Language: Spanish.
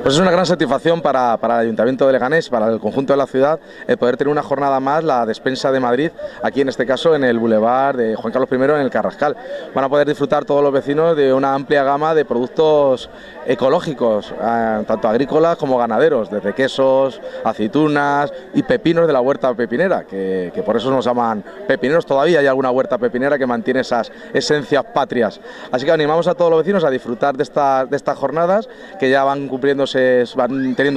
Pues es una gran satisfacción para el Ayuntamiento de Leganés, para el conjunto de la ciudad, el poder tener una jornada más, la Despensa de Madrid, aquí en este caso en el Boulevard de Juan Carlos I en el Carrascal. Van a poder disfrutar todos los vecinos de una amplia gama de productos ecológicos, tanto agrícolas como ganaderos, desde quesos, aceitunas y pepinos de la huerta pepinera, que por eso nos llaman pepineros. Todavía hay alguna huerta pepinera que mantiene esas esencias patrias. Así que animamos a todos los vecinos a disfrutar de estas jornadas, que ya van cumpliéndose, van teniendo